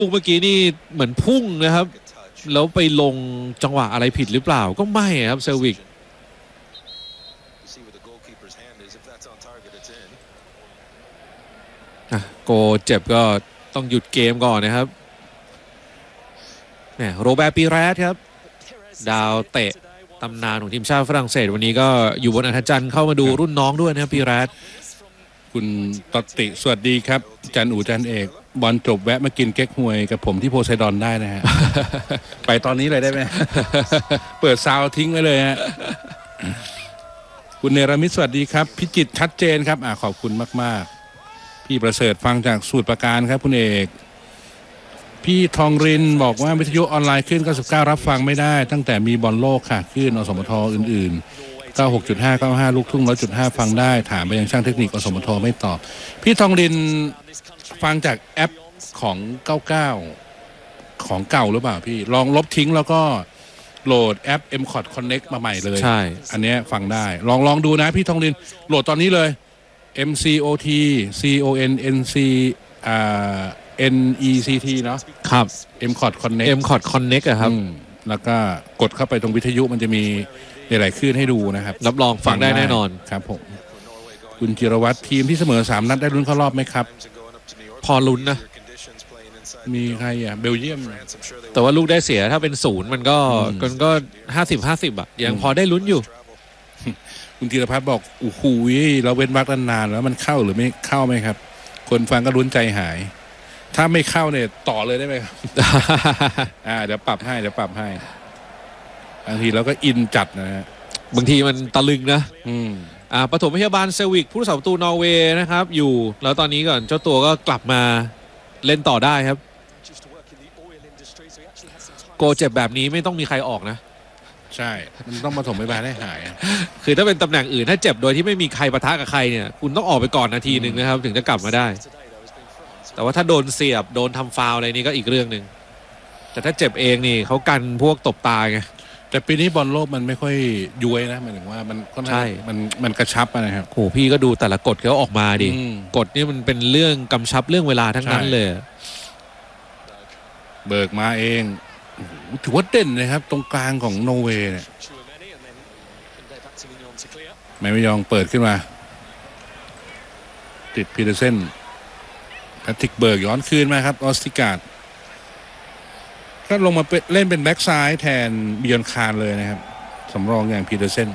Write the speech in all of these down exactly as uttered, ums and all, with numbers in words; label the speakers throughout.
Speaker 1: ลูกเมื่อกี้นี่เหมือนพุ่งนะครับแล้วไปลงจังหวะอะไรผิดหรือเปล่าก็ไม่ครับเซอร์วิกโกเจ็บก็ต้องหยุดเกมก่อนนะครับเนี่ยโรแบร์ปีแรสครับดาวเตะตำนานของทีมชาติฝรั่งเศสวันนี้ก็อยู่บนอัธจันทร์เข้ามาดูรุ่นน้องด้วยนะครับปีแรส
Speaker 2: คุณตติสวัสดีครับจันอู่จันเอกบอลจบแวะมากินเก๊กฮวยกับผมที่โพไซดอนได้นะฮะ ไปตอนนี้เลยได้ไหม เปิดซาวทิ้งไว้เลยฮะ คุณเนรมิตสวัสดีครับพิจิตรชัดเจนครับอ่าขอบคุณมากๆพี่ประเสริฐฟังจากสูตรประการครับคุณเอกพี่ทองรินบอกว่าวิทยุออนไลน์ขึ้นเก้าสิบเก้ารับฟังไม่ได้ตั้งแต่มีบอลโลกค่ะขึ้นอสมทอื่นๆเก้าสิบหกจุดห้า เก้าสิบห้าลูกทุ่ง หนึ่งร้อยจุดห้า ฟังได้ถามไปยังช่างเทคนิคอสมทไม่ตอบพี่ทองรินฟังจากแอปของเก้าสิบเก้าของเก่าหรือเปล่าพี่ลองลบทิ้งแล้วก็โหลดแอป เอ็ม คอท Connect มาใหม่เลย
Speaker 1: ใช่
Speaker 2: อันนี้ฟังได้ลองลองดูนะพี่ทองรินโหลดตอนนี้เลย เอ็ม ซี โอ ที ซี โอ เอ็น เอ็น ซี อ่า เอ็น อี ซี ที เนาะ
Speaker 1: ครับ
Speaker 2: เอ็ม คอท Connect
Speaker 1: เอ็ม คอท Connect อะครับ
Speaker 2: แล้วก็กดเข้าไปตรงวิทยุมันจะมีหลายๆคลื่นให้ดูนะครับ
Speaker 1: รับรองฟังได้แน่นอน
Speaker 2: ครับผมคุณจิรวัตรทีมที่เสมอสามนัดได้ลุ้นเข้ารอบไหมครับ
Speaker 1: พอลุ้นนะ
Speaker 2: มีใครอ่ะเบลเยียม
Speaker 1: แต่ว่าลูกได้เสียถ้าเป็นศูนย์มันก็มันก็ห้าสิบห้าสิบอ่ะยังพอได้ลุ้นอยู่
Speaker 2: คุณธีรพัฒน์บอกโอ้โหเราเว้นวรรคนานแล้วมันเข้าหรือไม่เข้าไหมครับคนฟังก็ลุ้นใจหายถ้าไม่เข้าเนี่ยต่อเลยได้ไหมครับ อ่าเดี๋ยวปรับให้เดี๋ยวปรับให้บางทีเราก็อินจัดนะฮะ
Speaker 1: บางทีมันตะลึงนะ
Speaker 2: อืม
Speaker 1: อ่าปฐมพยาบาลเซวิกผู้รักษาประตูนอร์เวย์นะครับอยู่แล้วตอนนี้ก่อนเจ้าตัวก็กลับมาเล่นต่อได้ครับโกเจ็บแบบนี้ไม่ต้องมีใครออกนะ
Speaker 2: ใช่มันต้องปฐมพยาบาลให้หาย
Speaker 1: คือถ้าเป็นตำแหน่งอื่นถ้าเจ็บโดยที่ไม่มีใครปะทะกับใครเนี่ยคุณต้องออกไปก่อนนาทีหนึ่งนะครับถึงจะกลับมาได้แต่ว่าถ้าโดนเสียบโดนทำฟาวล์อะไรนี่ก็อีกเรื่องหนึ่งแต่ถ้าเจ็บเองนี่เขากันพวกตบตาไง
Speaker 2: แต่ปีนี้บอลโลกมันไม่ค่อยย้วยนะหมายถึงว่ามันก็ใช่มันมันกระชับนะครับ
Speaker 1: โหพี่ก็ดูแต่ละกฎเขาออกมาดิกฎนี่มันเป็นเรื่องกำชับเรื่องเวลาทั้งนั้นเลย
Speaker 2: เบิกมาเองถือว่าเด่นนะครับตรงกลางของโนเวย์เนี่ยไม่ไม่ยองเปิดขึ้นมาติดพีเดอร์เซนแพทริกเบิร์กย้อนคืนมาครับออสติการ์ดก็ลงมาเล่นเป็นแบ็กซ้ายแทนบิยอนคาร์เลยนะครับสำรองอย่างพีเดอร์เซน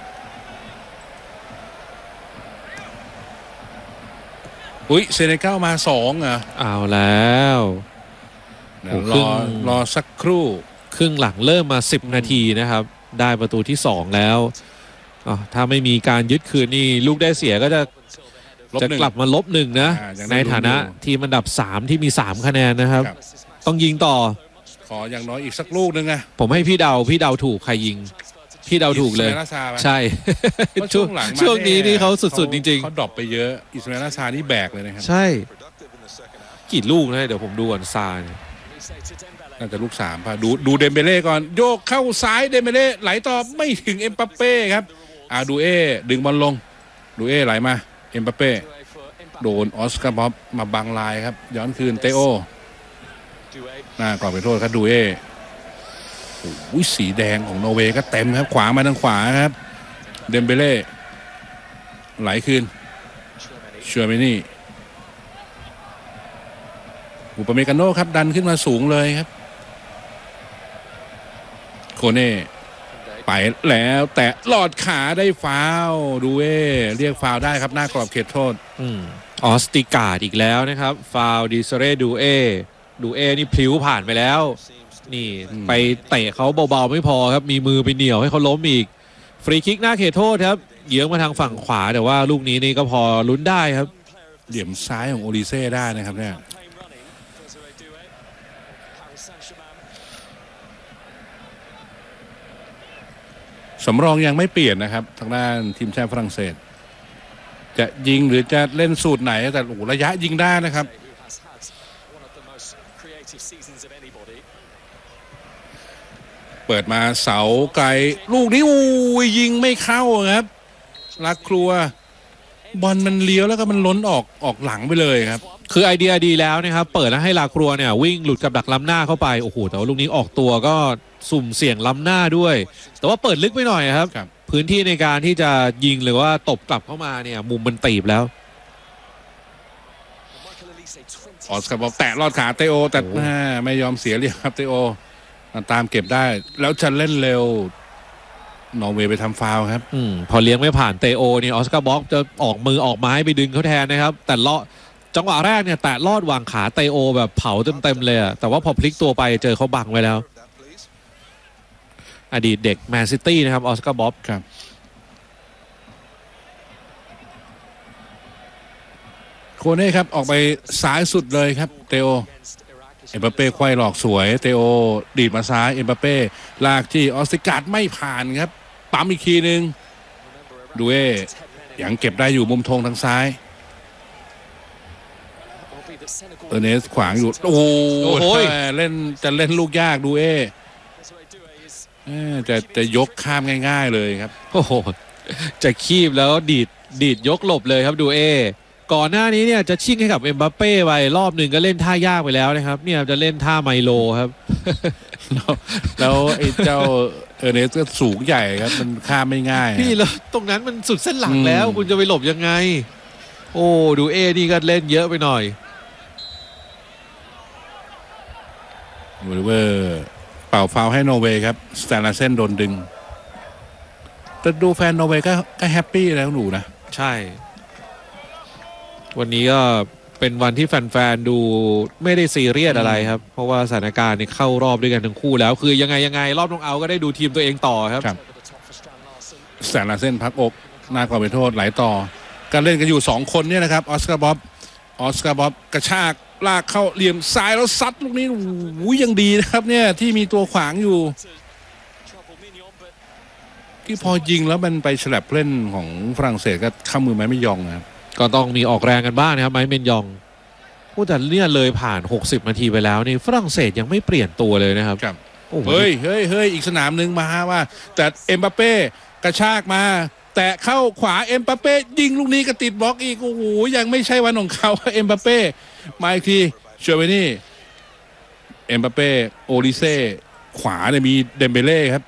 Speaker 2: อุ้ยเซเนกัลมาสองอ่ะ
Speaker 1: เอาแล้ว
Speaker 2: รอรอสักครู่
Speaker 1: ครึ่งหลังเริ่มมาสิบนาทีนะครับได้ประตูที่สองแล้วถ้าไม่มีการยึดคืนนี่ลูกได้เสียก็จะจะกลับมาลบหนึ่งนะในฐานะทีมอันดับสามที่มีสามคะแนนนะครับต้องยิงต่อ
Speaker 2: ขออย่างน้อยอีกสักลูกนึงนะ
Speaker 1: ผมให้พี่เดาพี่เดาถูกใครยิงพี่เดาถูกเลยใช่ช่วงหลังช่วงนี้นี่เขาสุดๆจริงๆ
Speaker 2: เขาดรอปไปเยอะอิสมาอิลซานี่แบกเลยนะครับ
Speaker 1: ใช่กี่ลูกนะเดี๋ยวผมดูก่อนซา
Speaker 2: น่าจะลูกสามป่ะดูดูเดมเบเล่ก่อนโยกเข้าซ้ายเดมเบเล่ไหลต่อไม่ถึงเอ็มบัปเป้ครับอ่าดูเอดึงบอลลงดูเอไหลมาเอ็มบัปเป้โดนออสการ์บ๊อบมาบังลายครับย้อนคืนเตโอหน้ากรอบไปโทษครับดูเอโอ้ยสีแดงของโนเวย์ก็เต็มครับขวามาทางขวาครับเดมเบเล่ไหลคืนชัวเมนี่อุปเมกาโน่ครับดันขึ้นมาสูงเลยครับโคเน่ไปแล้วแต่หลอดขาได้ฟาวดูเอเรียกฟาวได้ครับหน้ากรอบเขตโทษ
Speaker 1: อืมออสติการ์ดอีกแล้วนะครับฟาวดิเซเรดูเอดูเอนี่พลิ้วผ่านไปแล้วนี่ไปเตะเขาเบาๆไม่พอครับมีมือไปเหนี่ยวให้เขาล้มอีกฟรีคิกหน้าเขตโทษครับเยื้องมาทางฝั่งขวาแต่ว่าลูกนี้นี่ก็พอลุ้นได้ครับ
Speaker 2: เหลี่ยมซ้ายของโอลิเซ่ได้นะครับเนี่ยสำรองยังไม่เปลี่ยนนะครับทางด้านทีมชาติฝรั่งเศสจะยิงหรือจะเล่นสูตรไหนแต่โอ้ระยะยิงได้นะครับเปิดมาเสาไกลลูกนี้อู้ยิงไม่เข้าครับลักครัวบอลมันเลี้ยวแล้วก็มันล้นออกออกหลังไปเลยครับ
Speaker 1: คือไอเดียดีแล้วนะครับเปิดแล้วให้ลาครัวเนี่ยวิ่งหลุดกับดักล้ำหน้าเข้าไปโอ้โหแต่ว่าลูกนี้ออกตัวก็สุ่มเสี่ยงล้ำหน้าด้วยแต่ว่าเปิดลึกไปหน่อยครับ พื้นที่ในการที่จะยิงหรือว่าตบกลับเข้ามาเนี่ยมุมมันตีบแล้ว
Speaker 2: ออสการ์บอกแตะลอดขาเตโอแต่ไม่ยอมเสียเหลี่ยมครับเตโอตามเก็บได้แล้วจะเล่นเร็วนอร์เวย์ไปทำฟาวล์ครับ
Speaker 1: อืมพอเลี้ยงไม่ผ่านเตโอนี่ออสการ์บ็อกจะออกมือออกไม้ไปดึงเขาแทนนะครับแต่เลาะจังหวะแรกเนี่ยแตะลอดวางขาเตโอแบบเผาเต็มๆเลยอะแต่ว่าพอพลิกตัวไปเจอเขาบังไว้แล้วอดีตเด็กแมนซิตี้นะครับออสการ์บ็อก
Speaker 2: ครับโคเน่ครับออกไปซ้ายสุดเลยครับเตโอเอ็มบัปเป้ควายหลอกสวยเตโอดีดมาซ้ายเอ็มบัปเป้ลากที่ออสติการ์ดไม่ผ่านครับปั๊มอีกทีนึงดูเอยังเก็บได้อยู่มุมธงทางซ้ายเออร์เนสขวางอยู่โอ้โหเล่นจะเล่นลูกยากดูเอจะจะยกข้ามง่ายๆเลยครับ
Speaker 1: โอ้โหจะคีบแล้วดีดดีดยกหลบเลยครับดูเอก่อนหน้านี้เนี่ยจะชิ่งให้กับเอ็มบัปเป้ไปรอบหนึ่งก็เล่นท่ายากไปแล้วนะครับเนี่ยจะเล่นท่าไมโลครับ
Speaker 2: แล้วไอ้เจ้าเออร์เนสก็สูงใหญ่ครับมันข้ามไม่ง่าย
Speaker 1: พี่แล้วตรงนั้นมันสุดเส้นหลังแล้วคุณจะไปหลบยังไงโอ้ดูเอนี่ก็เล่นเยอะไปหน่อย
Speaker 2: วูลเวอร์เป่าฟาวล์ให้นอร์เวย์ครับสแตนลาเซนโดนดึงแต่ดูแฟนนอร์เวย์ก็ก็แฮปปี้แล้วหนูนะ
Speaker 1: ใช่วันนี้ก็เป็นวันที่แฟนๆดูไม่ได้ซีเรียสอะไรครับเพราะว่าสถานการณ์นี่เข้ารอบด้วยกันทั้งคู่แล้วคือยังไงยังไงรอบน็อกเอาท์ก็ได้ดูทีมตัวเองต่อครับ
Speaker 2: สแตนลาเซนพักอกหน้ากรอบเขตโทษไหลต่อการเล่นกันอยู่สองคนเนี่ยนะครับออสการ์บ๊อบออสการ์บ๊อบกระชากลากเข้าเหลี่ยมซ้ายแล้วซัดลูกนี้อู้ยังดีนะครับเนี่ยที่มีตัวขวางอยู่ที่พอยิงแล้วมันไปฉลับเล่นของฝรั่งเศสก็ข้ามมือไม้ไม่ยองนะครับ
Speaker 1: ก็ต้องมีออกแรงกันบ้างนะครับไม้เมนยองพูดแต่เนี่ยเลยผ่านหกสิบนาทีไปแล้วนี่ฝรั่งเศสยังไม่เปลี่ยนตัวเลยนะครับ
Speaker 2: เฮ้ยเฮ้ยเฮ้ยอีกสนามหนึ่งมาว่าแต่เอ็มบัปเป้กระชากมาแตะเข้าขวาเอ็มบัปเป้ยิงลูกนี้ก็ติดบล็อกอีกโอ้โหยังไม่ใช่วันของเขาเอ็มบัปเป้มาอีกทีเชอร์เวนี่เอ็มบัปเป้โอลิเซ่ขวาเนี่ยมีเดมเบเล่ครับ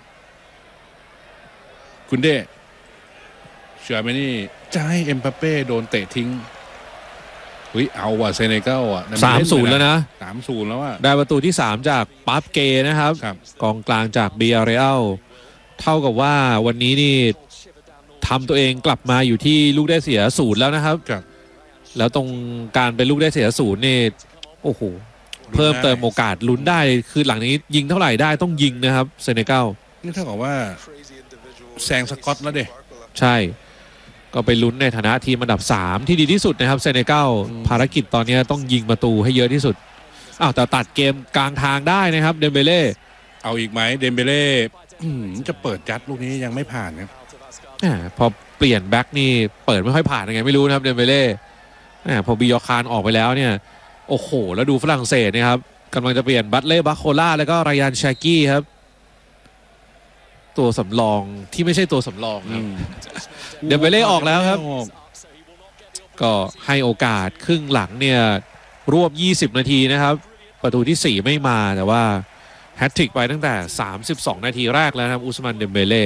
Speaker 2: คุณเด้เชอร์เวนี่จะให้เอ็มบัปเป้โดนเตะทิ้งเฮ้ยเอาว่ะเซเนกัลอ่ะ
Speaker 1: สามศูนย์แล้วนะ
Speaker 2: สามศูนย์แล้วอ่ะ
Speaker 1: ได้ประตูที่สามจากปั๊บเกนะครับกองกลางจากเบียร์เรอัลเท่ากับว่าวันนี้นี่ทำตัวเองกลับมาอยู่ที่ลูกได้เสียศูนย์แล้วนะครับแล้วตรงการเป็นลูกได้เสียศูนย์นี่โอ้โหเพิ่มเติมโอกาสลุ้นได้คือหลังนี้ยิงเท่าไหร่ได้ต้องยิงนะครับเซเนกัล
Speaker 2: นี่เท่ากับว่าแซงสกอตแล้วเด้
Speaker 1: ใช่ก็ไปลุ้นในฐานะทีมอันดับสามที่ดีที่สุดนะครับเซเนกัลภารกิจตอนนี้ต้องยิงประตูให้เยอะที่สุดอ้าวแต่ตัดเกมกลางทางได้นะครับเดมเบเล่
Speaker 2: เอาอีกไหมเดมเบเล่จะเปิดยัดลูกนี้ยังไม่ผ่านครับ
Speaker 1: พอเปลี่ยนแบ็กนี่เปิดไม่ค่อยผ่านยังไงไม่รู้นะครับเดมเบเล่พอบิยอคานออกไปแล้วเนี่ยโอ้โหแล้วดูฝรั่งเศสนะครับกำลังจะเปลี่ยนบัตเล่บัคโคล่าแล้วก็รายานชากี้ครับตัวสำรองที่ไม่ใช่ตัวสำรองครับเดมเบเล่ออกแล้วครับก็ให้โอกาสครึ่งหลังเนี่ยรวบยี่สิบนาทีนะครับประตูที่สี่ไม่มาแต่ว่าแฮตทริกไปตั้งแต่สามสิบสองนาทีแรกแล้วครับอุสมานเดมเบเล่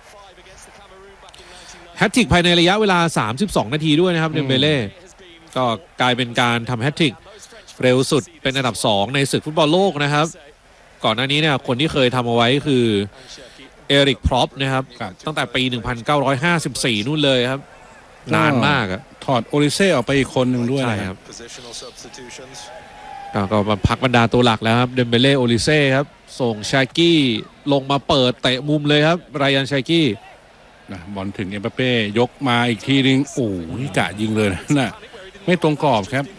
Speaker 1: แฮตทริกภายในระยะเวลาสามสิบสองนาทีด้วยนะครับเดมเบเล่ก็กลายเป็นการทำแฮตทริกเร็วสุดเป็นอันดับสองในศึกฟุตบอลโลกนะครับก่อนหน้านี้เนี่ยคนที่เคยทำเอาไว้คือเอริกพร็อปนะครับตั้งแต่ปีหนึ่งพันเก้าร้อยห้าสิบสี่นู่นเลยครับนานมากอะ
Speaker 2: ถอดโอลิเซ่ออกไปอีกคนหนึ่งด้วย
Speaker 1: ครับก็มาพักบรรดาตัวหลักแล้วครับเดมเบเล่โอลิเซ่ครับส่งชากี้ลงมาเปิดเตะมุมเลยครับรายานชากี้
Speaker 2: นะบอลถึงเอ็มบัปเป้ยกมาอีกทีนึงโอ้ยกะยิงเลยนะไม่ตรงกรอบครับ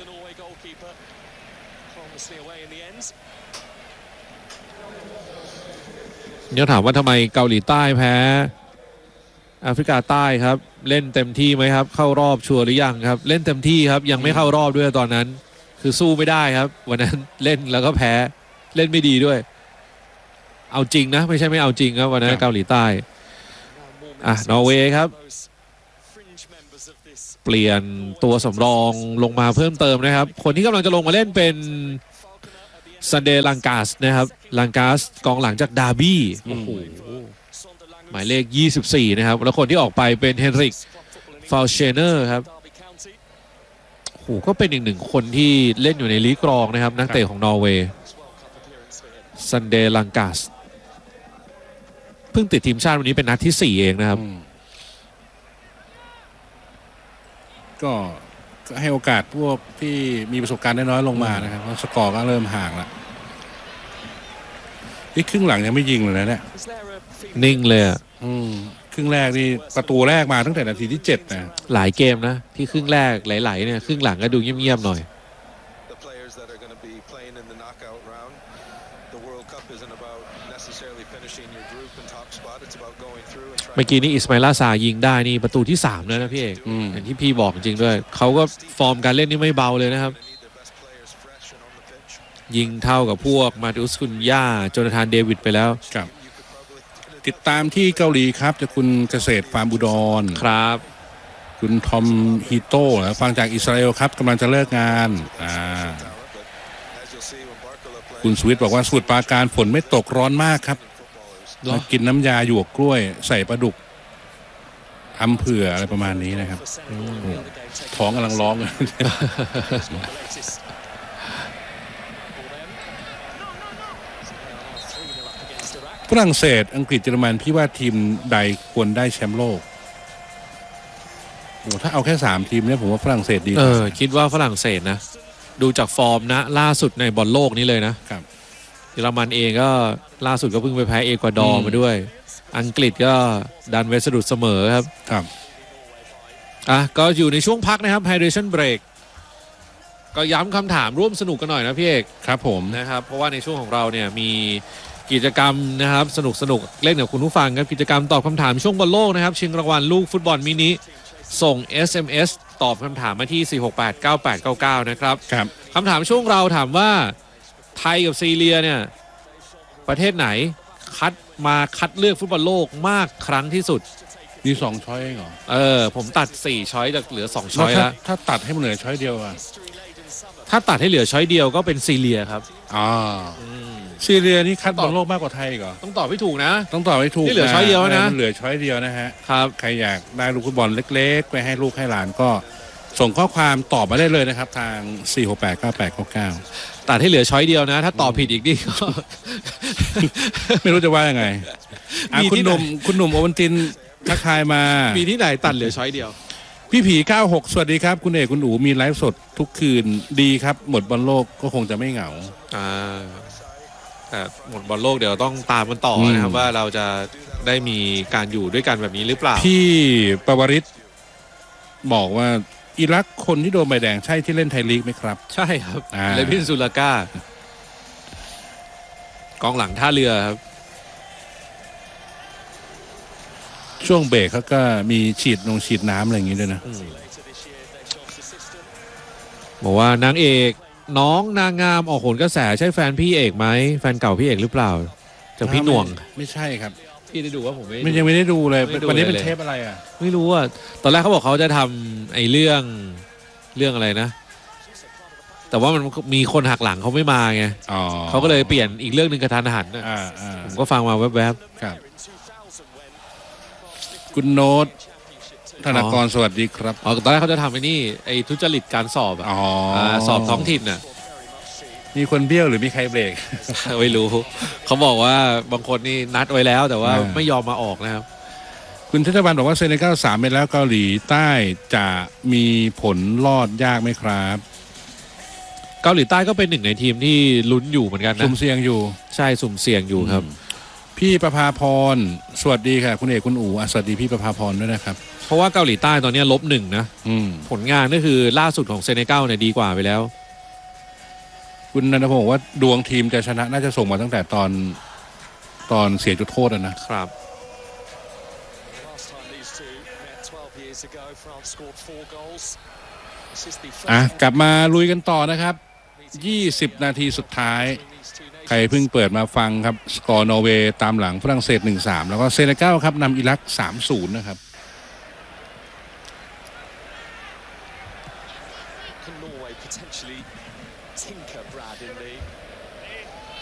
Speaker 1: เนี่ยถามว่าทำไมเกาหลีใต้แพ้แอฟริกาใต้ครับเล่นเต็มที่ไหมครับเข้ารอบชัวร์หรือยังครับเล่นเต็มที่ครับยังไม่เข้ารอบด้วยตอนนั้นคือสู้ไม่ได้ครับวันนั้นเล่นแล้วก็แพ้เล่นไม่ดีด้วยเอาจริงนะไม่ใช่ไม่เอาจริงครับวันนั้นเกาหลีใต้อ่ะนอร์เวย์ครับเปลี่ยนตัวสำรองลงมาเพิ่มเติมนะครับคนที่กำลังจะลงมาเล่นเป็นซันเดย์ลังกาสนะครับลังกาสกองหลังจากดาร์บี้โอ้โหหมายเลขยี่สิบสี่นะครับแล้วคนที่ออกไปเป็นเฮนริกฟาวเชเนอร์ครับโอ้โหก็เป็นอีกหนึ่งคนที่เล่นอยู่ในลีกรองนะครับนักเตะของนอร์เวย์ซันเดย์ลังกาสเพิ่งติดทีมชาติวันนี้เป็นนัดที่สี่เองนะครับ
Speaker 2: ก็ให้โอกาสพวกที่มีประสบการณ์น้อยๆลงมานะครับเพราะสกอร์ก็เริ่มห่างแล้วนี่ครึ่งหลังยังไม่ยิงเลยนะเนี่ย
Speaker 1: นิ่งเลยอ่ะ
Speaker 2: ครึ่งแรกนี่ประตูแรกมาตั้งแต่นาทีที่เจ็ดนะ
Speaker 1: หลายเกมนะที่ครึ่งแรกไหลๆเนี่ยครึ่งหลังก็ดูเงียบๆหน่อยเมื่อกี้นี้อิสมาอิล ซายิงได้นี่ประตูที่สามแล้วนะพี่เอกอย่างที่พี่บอกจริงด้วยเขาก็ฟอร์มการเล่นนี่ไม่เบาเลยนะครับยิงเท่ากับพวกมาติอุสคุนย่าโจนาธานเดวิดไปแล้ว
Speaker 2: ครับติดตามที่เกาหลีครับจากคุณเกษตรฟาร์มบุดร
Speaker 1: ครับ
Speaker 2: คุณทอมฮิโต้ฟังจากอิสราเอลครับกำลังจะเลิกงานอ่าคุณสวิตบอกว่าสูตรปราการฝนไม่ตกร้อนมากครับกินน้ำยาหยวกกล้วยใส่ปลาดุกทำเผื่ออะไรประมาณนี้นะครับท้องกำลังร้องฝรั่งเศสอังกฤษเยอรมันพี่ว่าทีมใดควรได้แชมป์โลกโอ้ถ้าเอาแค่สามทีมเนี่ยผมว่าฝรั่งเศสดี
Speaker 1: เออคิดว่าฝรั่งเศสนะดูจากฟอร์มนะล่าสุดในบอลโลกนี้เลยนะครับเยอรมันเองก็ล่าสุดก็เพิ่งไปแพ้เอกวาดอร์มาด้วยอังกฤษก็ดันเวสดุดเสมอครับ
Speaker 2: ครับ
Speaker 1: อ่ะก็อยู่ในช่วงพักนะครับ hydration break ก็ย้ำคำถามร่วมสนุกกันหน่อยนะพี่เอก
Speaker 2: ครับผม
Speaker 1: นะครับเพราะว่าในช่วงของเราเนี่ยมีกิจกรรมนะครับสนุกสนุกเล่นกับคุณผู้ฟังครับกิจกรรมตอบคำถามช่วงบอลโลกนะครับชิงรางวัลลูกฟุตบอลมินิส่ง เอส เอ็ม เอส ตอบคำถามมาที่สี่ หก แปด เก้า แปด เก้า เก้านะครับ
Speaker 2: ครับ
Speaker 1: คำถามช่วงเราถามว่าไทยกับซีเรียเนี่ยประเทศไหนคัดมาคัดเลือกฟุตบอลโลกมากครั้งที่สุด
Speaker 2: มีสองช้อยเองเหรอ
Speaker 1: เออผมตัดสี่ช้อยจากเหลือสองช้อยแล้ว
Speaker 2: ถ้าตัดให้มันเหลือช้อยเดียวอ่ะ
Speaker 1: ถ้าตัดให้เหลือช้อยเดียวก็เป็นซีเรียครับ
Speaker 2: อ๋อซีเรียนี่คัดบอลโลกมากกว่าไทยเหรอ
Speaker 1: ต้องตอบให้ถูกนะ
Speaker 2: ต้องตอบให้ถูก
Speaker 1: ที่เหลือช้อยเดียวนะ
Speaker 2: เหลือช้อยเดียวนะฮะ
Speaker 1: ครับ
Speaker 2: ใครอยากได้ลูกฟุตบอลเล็กๆไปให้ลูกให้หลานก็ส่งข้อความตอบมาได้เลยนะครับทางสี่ หก แปด เก้า แปด เก้า เก้า
Speaker 1: ตัดให้เหลือช้อยเดียวนะถ้าตอบผิดอีกนี่ก็
Speaker 2: ไม่รู้จะว่ายังไงคุณหนุ่มคุณหนุ่มโอวันตินทักทายมา
Speaker 1: มีที่ไหนตัดเหลือช้อยเดียว
Speaker 2: พี่ผีเก้าหกสวัสดีครับคุณเอกคุณอู๋มีไลฟ์สดทุกคืนดีครับหมดบอลโลกก็คงจะไม่เหงา
Speaker 1: อ่าแต่หมดบอลโลกเดี๋ยวต้องตามกันต่อนะครับว่าเราจะได้มีการอยู่ด้วยกันแบบนี้หรือเปล่า
Speaker 2: พี่ปวริศบอกว่าอิรักคนที่โดนใบแดงใช่ที่เล่นไทยลีกไหมครับ
Speaker 1: ใช่ครับเลวินซูลาก้ากองหลังท่าเรือครับ
Speaker 2: ช่วงเบรกเขาก็มีฉีดนงฉีดน้ำอะไรอย่างงี้ด้วยนะ
Speaker 1: บอกว่านางเอกน้องนางงามออกโหนกระแสใช่แฟนพี่เอกไหมแฟนเก่าพี่เอกหรือเปล่าจากพี่หน่วง
Speaker 2: ไม่ใช่ครับ
Speaker 1: พี่ได้ดูว่าผมไม่
Speaker 2: ไม่ยังไม่ได้ดูเลยวันนี้เป็นเทปอะไรอ่ะ
Speaker 1: ไม่รู้อ่ะตอนแรกเขาบอกเขาจะทำไอ้เรื่องเรื่องอะไรนะแต่ว่ามันมีคนหักหลังเขาไม่มาไงเขาก็เลยเปลี่ยนอีกเรื่องนึงกระทันหันนะผมก็ฟังมาแวบ
Speaker 2: ๆครับคุณโน้ตธนากรสวัสดีครับ
Speaker 1: อ๋อตอนแรกเขาจะทำไอ้นี่ไอ้ทุจริตการสอบอ๋อสอบท้องถิ่นน่ะ
Speaker 2: มีคนเบี้ยวหรือมีใครเบรก
Speaker 1: ไม่รู้เขาบอกว่าบางคนนี่นัดไว้แล้วแต่ว่าไม่ยอมมาออกนะครับ
Speaker 2: คุณเทศบาลบอกว่าเซเนกัลสามไปแล้วเกาหลีใต้จะมีผลรอดยากไหมครับ
Speaker 1: เกาหลีใต้ก็เป็นหนึ่งในทีมที่ลุ้นอยู่เหมือนกันนะ
Speaker 2: สุ่มเสี่ยงอยู่
Speaker 1: ใช่สุ่มเสี่ยงอยู่ครับ
Speaker 2: พี่ประภาพรสวัสดีค่ะคุณเอกคุณอู๋สวัสดีพี่ประภาพรด้วยนะครับ
Speaker 1: เพราะว่าเกาหลีใต้ตอนนี้ลบหนึ่งนะผลงานก็คือล่าสุดของเซเนกัลเนี่ยดีกว่าไปแล้ว
Speaker 2: คุณนันทพงศ์บอกว่าดวงทีมจะชนะน่าจะส่งมาตั้งแต่ตอนตอนเสียจุดโทษ
Speaker 1: นะครับ
Speaker 2: อ่ะกลับมาลุยกันต่อนะครับยี่สิบนาทีสุดท้ายใครเพิ่งเปิดมาฟังครับสกอร์นอร์เวย์ตามหลังฝรั่งเศส หนึ่งสาม แล้วก็เซเนกัลครับนำอิรัก สามศูนย์ นะครับ